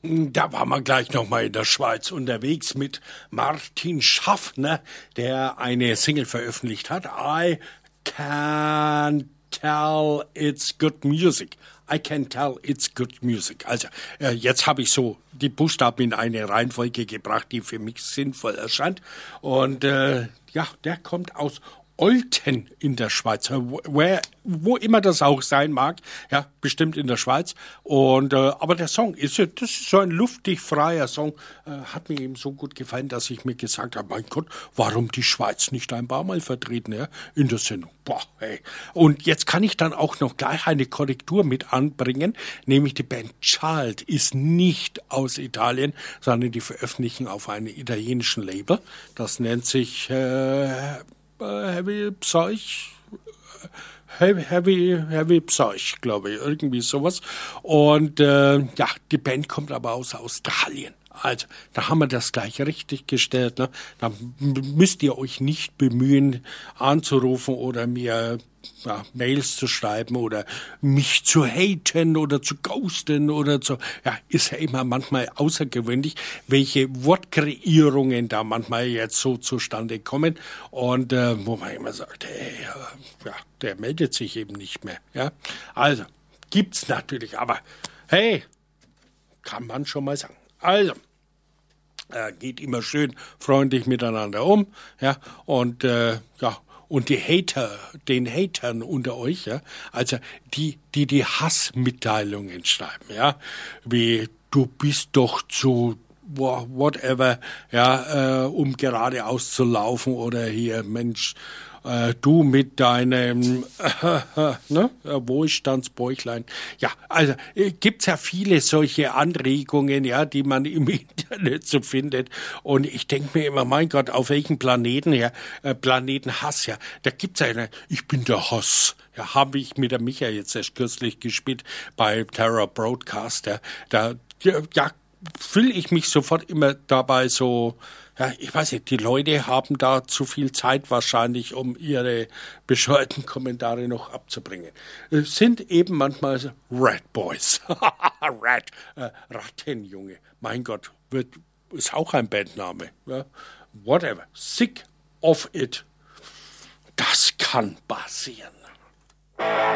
Da waren wir gleich nochmal in der Schweiz unterwegs mit Martin Schaffner, der eine Single veröffentlicht hat. I can tell it's good music. I can tell it's good music. Also, jetzt habe ich so die Buchstaben in eine Reihenfolge gebracht, die für mich sinnvoll erscheint. Und ja, der kommt aus Olten in der Schweiz, wo immer das auch sein mag, ja, bestimmt in der Schweiz. Und aber der Song das ist so ein luftig freier Song, hat mir eben so gut gefallen, dass ich mir gesagt habe, mein Gott, warum die Schweiz nicht ein paar Mal vertreten, ja, in der Sendung. Boah, hey. Und jetzt kann ich dann auch noch gleich eine Korrektur mit anbringen, nämlich die Band Child ist nicht aus Italien, sondern die veröffentlichen auf einem italienischen Label. Das nennt sich Heavy Psych, glaube ich, irgendwie sowas. Und ja, die Band kommt aber aus Australien. Also, da haben wir das gleich richtig gestellt. Ne? Da müsst ihr euch nicht bemühen, anzurufen oder mir Mails zu schreiben oder mich zu haten oder zu ghosten oder so. Ja, ist ja immer manchmal außergewöhnlich, welche Wortkreierungen da manchmal jetzt so zustande kommen und wo man immer sagt, hey, ja, der meldet sich eben nicht mehr. Ja, also, gibt's natürlich, aber hey, kann man schon mal sagen. Also, geht immer schön freundlich miteinander um, ja, und ja, und den Hatern unter euch, ja, also die Hassmitteilungen schreiben, ja, wie du bist doch zu whatever, ja, um geradeaus zu laufen oder hier, Mensch, du mit deinem Wohlstandsbäuchlein. Ja, also gibt's ja viele solche Anregungen, ja, die man im Internet so findet. Und ich denke mir immer, mein Gott, auf welchem Planeten, ja, Planeten Hass, ja, da gibt's ja eine, ich bin der Hass. Ja, habe ich mit der Micha jetzt erst kürzlich gespielt bei Terror Broadcast. Da fühle ich mich sofort immer dabei so, ja, ich weiß nicht, die Leute haben da zu viel Zeit wahrscheinlich, um ihre bescheuerten Kommentare noch abzubringen. Es sind eben manchmal so Rat Boys. Rattenjunge. Mein Gott, ist auch ein Bandname. Ja? Whatever. Sick of it. Das kann passieren.